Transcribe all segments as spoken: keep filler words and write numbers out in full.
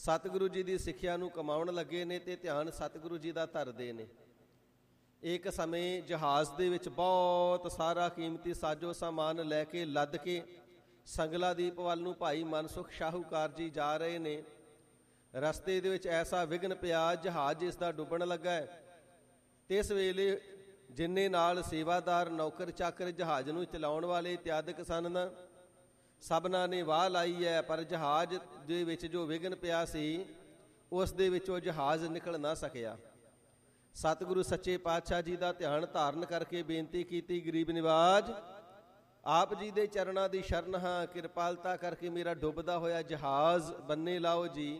ਸਤਿਗੁਰੂ ਜੀ ਦੀ ਸਿੱਖਿਆ ਨੂੰ ਕਮਾਉਣ ਲੱਗੇ ਨੇ ਤੇ ਧਿਆਨ ਸਤਿਗੁਰੂ ਜੀ ਦਾ ਧਰਦੇ ਨੇ। ਇੱਕ ਸਮੇਂ ਜਹਾਜ਼ ਦੇ ਵਿੱਚ ਬਹੁਤ ਸਾਰਾ ਕੀਮਤੀ ਸਾਜੋ ਸਾਮਾਨ ਲੈ ਕੇ ਲੱਦ ਕੇ ਸੰਗਲਾਦੀਪ ਵੱਲ ਨੂੰ ਭਾਈ ਮਨਸੁਖ ਸ਼ਾਹੂਕਾਰ ਜੀ ਜਾ ਰਹੇ ਨੇ। ਰਸਤੇ ਦੇ ਵਿੱਚ ਐਸਾ ਵਿਘਨ ਪਿਆ, ਜਹਾਜ਼ ਇਸ ਦਾ ਡੁੱਬਣ ਲੱਗਾ ਹੈ। ਤੇ ਇਸ ਵੇਲੇ ਜਿੰਨੇ ਨਾਲ ਸੇਵਾਦਾਰ, ਨੌਕਰ ਚਾਕਰ, ਜਹਾਜ਼ ਨੂੰ ਚਲਾਉਣ ਵਾਲੇ ਇਤਿਆਦਿਕ ਸਨ ਨਾ, ਸਭਨਾਂ ਨੇ ਵਾਹ ਲਾਈ ਹੈ, ਪਰ ਜਹਾਜ਼ ਦੇ ਵਿੱਚ ਜੋ ਵਿਘਨ ਪਿਆ ਸੀ ਉਸ ਦੇ ਵਿੱਚੋਂ ਜਹਾਜ਼ ਨਿਕਲ ਨਾ ਸਕਿਆ। ਸਤਿਗੁਰੂ ਸੱਚੇ ਪਾਤਸ਼ਾਹ ਜੀ ਦਾ ਧਿਆਨ ਧਾਰਨ ਕਰਕੇ ਬੇਨਤੀ ਕੀਤੀ, ਗਰੀਬ ਨਿਵਾਜ ਆਪ ਜੀ ਦੇ ਚਰਨਾਂ ਦੀ ਸ਼ਰਨ ਹਾਂ, ਕਿਰਪਾਲਤਾ ਕਰਕੇ ਮੇਰਾ ਡੁੱਬਦਾ ਹੋਇਆ ਜਹਾਜ਼ ਬੰਨੇ ਲਾਓ ਜੀ।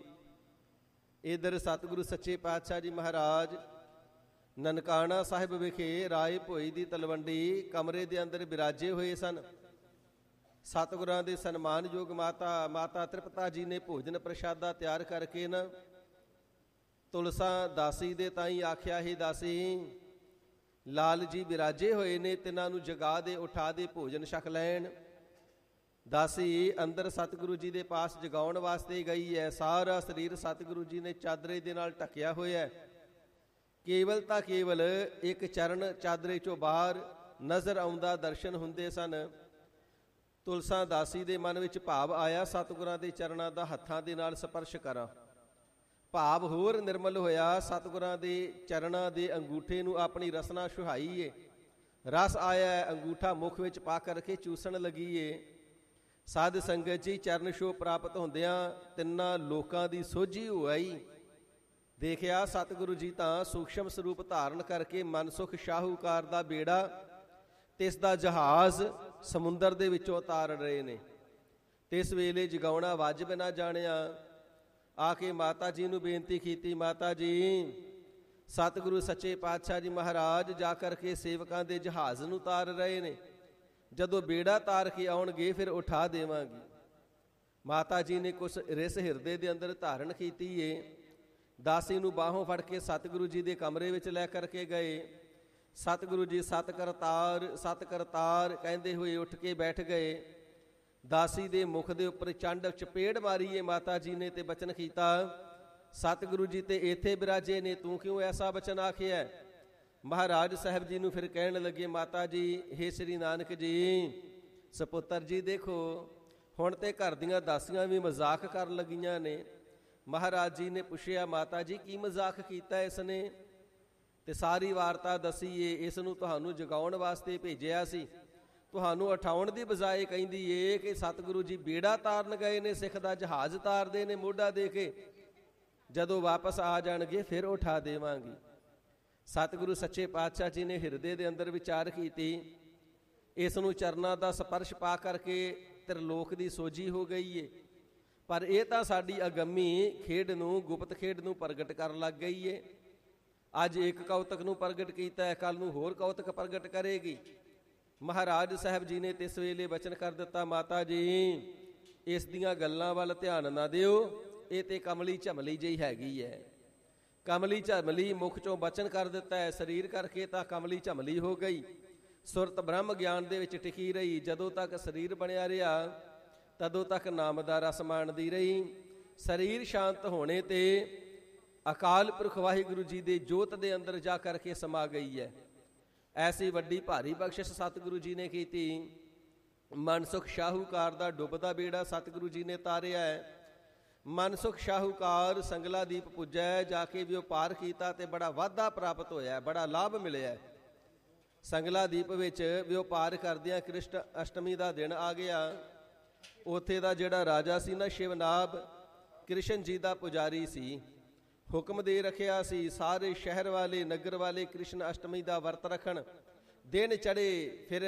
ਇਧਰ ਸਤਿਗੁਰੂ ਸੱਚੇ ਪਾਤਸ਼ਾਹ ਜੀ ਮਹਾਰਾਜ ਨਨਕਾਣਾ ਸਾਹਿਬ ਵਿਖੇ ਰਾਏ ਭੋਈ ਦੀ ਤਲਵੰਡੀ ਕਮਰੇ ਦੇ ਅੰਦਰ ਬਿਰਾਜੇ ਹੋਏ ਸਨ। ਸਤਿਗੁਰਾਂ ਦੇ ਸਨਮਾਨਯੋਗ ਮਾਤਾ ਮਾਤਾ ਤ੍ਰਿਪਤਾ ਜੀ ਨੇ ਭੋਜਨ ਪ੍ਰਸ਼ਾਦਾ ਤਿਆਰ ਕਰਕੇ ਨਾ ਤੁਲਸਾ ਦਾਸੀ ਦੇ ਤਾਈਂ ਆਖਿਆ, ਹੀ ਦਾਸੀ ਲਾਲ ਜੀ ਬਿਰਾਜੇ ਹੋਏ ਨੇ, ਤਿਨਾਂ ਨੂੰ ਜਗਾ ਦੇ, ਉਠਾ ਦੇ, ਭੋਜਨ ਛਕ ਲੈਣ। ਦਾਸੀ ਅੰਦਰ ਸਤਿਗੁਰੂ ਜੀ ਦੇ ਪਾਸ ਜਗਾਉਣ ਵਾਸਤੇ ਗਈ ਹੈ। ਸਾਰਾ ਸਰੀਰ ਸਤਿਗੁਰੂ ਜੀ ਨੇ ਚਾਦਰੇ ਦੇ ਨਾਲ ਢੱਕਿਆ ਹੋਇਆ ਹੈ। ਕੇਵਲ ਤਾਂ ਕੇਵਲ ਇੱਕ ਚਰਨ ਚਾਦਰੇ ਚੋਂ ਬਾਹਰ ਨਜ਼ਰ ਆਉਂਦਾ ਦਰਸ਼ਨ ਹੁੰਦੇ ਸਨ। ਤੁਲਸਾ ਦਾਸੀ ਦੇ ਮਨ ਵਿੱਚ ਭਾਵ ਆਇਆ, ਸਤਿਗੁਰਾਂ ਦੇ ਚਰਨਾਂ ਦਾ ਹੱਥਾਂ ਦੇ ਨਾਲ ਸਪਰਸ਼ ਕਰਾਂ। ਭਾਵ ਹੋਰ ਨਿਰਮਲ ਹੋਇਆ, ਸਤਿਗੁਰਾਂ ਦੇ ਚਰਨਾਂ ਦੇ ਅੰਗੂਠੇ ਨੂੰ ਆਪਣੀ ਰਸਨਾ ਸੁਹਾਈਏ। ਰਸ ਆਇਆ, ਅੰਗੂਠਾ ਮੁਖ ਵਿੱਚ ਪਾ ਕਰਕੇ ਚੂਸਣ ਲੱਗੀਏ। ਸਾਧ ਸੰਗਤ ਜੀ, ਚਰਨ ਛੋਹ ਪ੍ਰਾਪਤ ਹੁੰਦਿਆਂ ਤਿੰਨਾਂ ਲੋਕਾਂ ਦੀ ਸੋਝੀ ਹੋ ਆਈ। ਦੇਖਿਆ ਸਤਿਗੁਰੂ ਜੀ ਤਾਂ ਸੂਖਸ਼ਮ ਸਰੂਪ ਧਾਰਨ ਕਰਕੇ ਮਨਸੁਖ ਸ਼ਾਹੂਕਾਰ ਦਾ ਬੇੜਾ ਤੇ ਇਸ ਦਾ ਜਹਾਜ਼ ਸਮੁੰਦਰ ਦੇ ਵਿੱਚੋਂ ਉਤਾਰ ਰਹੇ ਨੇ। ਤੇ ਇਸ ਵੇਲੇ ਜਗਾਉਣਾ ਵਾਜਬ ਨਾ ਜਾਣਿਆ। ਆ ਕੇ ਮਾਤਾ ਜੀ ਨੂੰ ਬੇਨਤੀ ਕੀਤੀ, ਮਾਤਾ ਜੀ ਸਤਿਗੁਰੂ ਸੱਚੇ ਪਾਤਸ਼ਾਹ ਜੀ ਮਹਾਰਾਜ ਜਾ ਕਰਕੇ ਸੇਵਕਾਂ ਦੇ ਜਹਾਜ਼ ਨੂੰ ਉਤਾਰ ਰਹੇ ਨੇ, ਜਦੋਂ ਬੇੜਾ ਤਾਰ ਕੇ ਆਉਣਗੇ ਫਿਰ ਉਠਾ ਦੇਵਾਂਗੀ। ਮਾਤਾ ਜੀ ਨੇ ਕੁਛ ਰਿਸ ਹਿਰਦੇ ਦੇ ਅੰਦਰ ਧਾਰਨ ਕੀਤੀ ਏ। ਦਾਸੀ ਨੂੰ ਬਾਹੋਂ ਫੜ ਕੇ ਸਤਿਗੁਰੂ ਜੀ ਦੇ ਕਮਰੇ ਵਿੱਚ ਲੈ ਕਰਕੇ ਗਏ। ਸਤਿਗੁਰੂ ਜੀ ਸਤ ਕਰਤਾਰ ਸਤ ਕਰਤਾਰ ਕਹਿੰਦੇ ਹੋਏ ਉੱਠ ਕੇ ਬੈਠ ਗਏ। ਦਾਸੀ ਦੇ ਮੁਖ ਦੇ ਉੱਪਰ ਚੰਡ ਚਪੇੜ ਮਾਰੀਏ ਮਾਤਾ ਜੀ ਨੇ ਤੇ ਬਚਨ ਕੀਤਾ, ਸਤਿਗੁਰੂ ਜੀ ਤੇ ਇੱਥੇ ਬਿਰਾਜੇ ਨੇ, ਤੂੰ ਕਿਉਂ ਐਸਾ ਬਚਨ ਆਖਿਆ? ਮਹਾਰਾਜ ਸਾਹਿਬ ਜੀ ਨੂੰ ਫਿਰ ਕਹਿਣ ਲੱਗੇ, ਮਾਤਾ ਜੀ ਹੇ ਸ੍ਰੀ ਨਾਨਕ ਜੀ, ਸਪੁੱਤਰ ਜੀ ਦੇਖੋ ਹੁਣ ਤੇ ਘਰ ਦੀਆਂ ਦਾਸੀਆਂ ਵੀ ਮਜ਼ਾਕ ਕਰਨ ਲੱਗੀਆਂ ਨੇ। ਮਹਾਰਾਜ ਜੀ ਨੇ ਪੁੱਛਿਆ, ਮਾਤਾ ਜੀ ਕੀ ਮਜ਼ਾਕ ਕੀਤਾ ਇਸ ਨੇ? ਤੇ ਸਾਰੀ ਵਾਰਤਾ ਦਸੀਏ। ਇਸ ਨੂੰ ਤੁਹਾਨੂੰ ਜਗਾਉਣ ਵਾਸਤੇ ਭੇਜਿਆ ਸੀ, ਤੁਹਾਨੂੰ ਉਠਾਉਣ ਦੀ ਬਜਾਏ ਕਹਿੰਦੀ ਏ ਕਿ ਸਤਿਗੁਰੂ ਜੀ ਬੇੜਾ ਤਾਰਨ ਗਏ ਨੇ, ਸਿੱਖ ਦਾ ਜਹਾਜ਼ ਤਾਰਦੇ ਨੇ ਮੋਢਾ ਦੇ ਕੇ, ਜਦੋਂ ਵਾਪਸ ਆ ਜਾਣਗੇ ਫਿਰ ਉਠਾ ਦੇਵਾਂਗੀ। ਸਤਿਗੁਰੂ ਸੱਚੇ ਪਾਤਸ਼ਾਹ ਜੀ ਨੇ ਹਿਰਦੇ ਦੇ ਅੰਦਰ ਵਿਚਾਰ ਕੀਤੀ, ਇਸ ਨੂੰ ਚਰਨਾਂ ਦਾ ਸਪਰਸ਼ ਪਾ ਕਰਕੇ ਤ੍ਰਿਲੋਕ ਦੀ ਸੋਝੀ ਹੋ ਗਈ ਏ, ਪਰ ਇਹ ਤਾਂ ਸਾਡੀ ਅਗੰਮੀ ਖੇਡ ਨੂੰ, ਗੁਪਤ ਖੇਡ ਨੂੰ ਪ੍ਰਗਟ ਕਰਨ ਲੱਗ ਗਈ ਏ। ਅੱਜ ਇੱਕ ਕੌਤਕ ਨੂੰ ਪ੍ਰਗਟ ਕੀਤਾ ਹੈ, ਕੱਲ ਨੂੰ ਹੋਰ ਕੌਤਕ ਪ੍ਰਗਟ ਕਰੇਗੀ। ਮਹਾਰਾਜ ਸਾਹਿਬ ਜੀ ਨੇ ਤਿਸ ਵੇਲੇ ਬਚਨ ਕਰ ਦਿੱਤਾ, ਮਾਤਾ ਜੀ ਇਸ ਦੀਆਂ ਗੱਲਾਂ ਵੱਲ ਧਿਆਨ ਨਾ ਦਿਓ, ਇਹ ਤੇ ਕਮਲੀ ਝਮਲੀ ਜਿਹੀ ਹੈਗੀ ਹੈ। ਕਮਲੀ ਝਮਲੀ ਮੁਖ ਚੋਂ ਬਚਨ ਕਰ ਦਿੱਤਾ ਹੈ, ਸਰੀਰ ਕਰਕੇ ਤਾਂ ਕਮਲੀ ਝਮਲੀ ਹੋ ਗਈ। ਸੁਰਤ ਬ੍ਰਹਮ ਗਿਆਨ ਦੇ ਵਿੱਚ ਟਿਕੀ ਰਹੀ। ਜਦੋਂ ਤੱਕ ਸਰੀਰ ਬਣਿਆ ਰਿਹਾ ਤਦੋਂ ਤੱਕ ਨਾਮ ਦਾ ਰਸ ਮਾਣਦੀ ਰਹੀ। ਸਰੀਰ ਸ਼ਾਂਤ ਹੋਣੇ ਤੇ ਅਕਾਲ ਪੁਰਖ ਵਾਹਿਗੁਰੂ ਜੀ ਦੇ ਜੋਤ ਦੇ ਅੰਦਰ ਜਾ ਕਰਕੇ ਸਮਾ ਗਈ ਹੈ। ਐਸੀ ਵੱਡੀ ਭਾਰੀ ਬਖਸ਼ਿਸ਼ ਸਤਿਗੁਰੂ ਜੀ ਨੇ ਕੀਤੀ। ਮਨਸੁਖ ਸ਼ਾਹੂਕਾਰ ਦਾ ਡੁੱਬਦਾ ਬੇੜਾ ਸਤਿਗੁਰੂ ਜੀ ਨੇ ਤਾਰਿਆ ਹੈ। ਮਨਸੁਖ ਸ਼ਾਹੂਕਾਰ ਸੰਗਲਾਦੀਪ ਪੁੱਜਾ, ਜਾ ਕੇ ਵਪਾਰ ਕੀਤਾ ਤੇ ਬੜਾ ਵਾਧਾ ਪ੍ਰਾਪਤ ਹੋਇਆ, ਬੜਾ ਲਾਭ ਮਿਲਿਆ। ਸੰਗਲਾਦੀਪ ਵਿੱਚ ਵਪਾਰ ਕਰਦਿਆਂ ਕ੍ਰਿਸ਼ਨ ਅਸ਼ਟਮੀ ਦਾ ਦਿਨ ਆ ਗਿਆ। ਉੱਥੇ ਦਾ ਜਿਹੜਾ ਰਾਜਾ ਸੀ ਨਾ ਸ਼ਿਵਨਾਭ, ਕ੍ਰਿਸ਼ਨ ਜੀ ਦਾ ਪੁਜਾਰੀ ਸੀ, ਹੁਕਮ ਦੇ ਰੱਖਿਆ ਸੀ ਸਾਰੇ ਸ਼ਹਿਰ ਵਾਲੇ ਨਗਰ ਵਾਲੇ ਕ੍ਰਿਸ਼ਨ ਅਸ਼ਟਮੀ ਦਾ ਵਰਤ ਰੱਖਣ। ਦਿਨ ਚੜੇ ਫਿਰ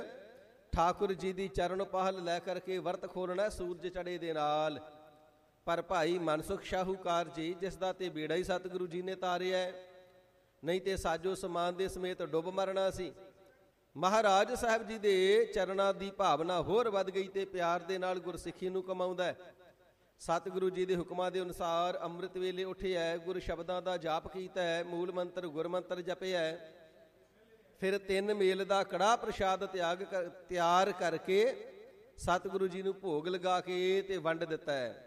ਠਾਕੁਰ ਜੀ ਦੀ ਚਰਨ ਪਹਲ ਲੈ ਕਰਕੇ ਵਰਤ ਖੋਲਣਾ ਸੂਰਜ ਚੜੇ ਦੇ ਨਾਲ। ਪਰ ਭਾਈ ਮਨਸੁਖ ਸ਼ਾਹੂਕਾਰ ਜੀ, ਜਿਸ ਦਾ ਤੇ ਬੇੜਾ ਹੀ ਸਤਿਗੁਰੂ ਜੀ ਨੇ ਤਾਰਿਆ, ਨਹੀਂ ਤੇ ਸਾਜੋ ਸਮਾਨ ਦੇ ਸਮੇਤ ਡੁੱਬ ਮਰਨਾ ਸੀ। ਮਹਾਰਾਜ ਸਾਹਿਬ ਜੀ ਦੇ ਚਰਨਾਂ ਦੀ ਭਾਵਨਾ ਹੋਰ ਵੱਧ ਗਈ ਤੇ ਪਿਆਰ ਦੇ ਨਾਲ ਗੁਰਸਿੱਖੀ ਨੂੰ ਕਮਾਉਂਦਾ। ਸਤਿਗੁਰੂ ਜੀ ਦੇ ਹੁਕਮਾਂ ਦੇ ਅਨੁਸਾਰ ਅੰਮ੍ਰਿਤ ਵੇਲੇ ਉੱਠਿਆ, ਗੁਰ ਸ਼ਬਦਾਂ ਦਾ ਜਾਪ ਕੀਤਾ, ਮੂਲ ਮੰਤਰ ਗੁਰ ਮੰਤਰ ਜਪਿਆ। ਫਿਰ ਤਿੰਨ ਮੇਲ ਦਾ ਕੜਾਹ ਪ੍ਰਸ਼ਾਦ ਤਿਆਗ ਤਿਆਰ ਕਰਕੇ ਸਤਿਗੁਰੂ ਜੀ ਨੂੰ ਭੋਗ ਲਗਾ ਕੇ ਤੇ ਵੰਡ ਦਿੱਤਾ ਹੈ।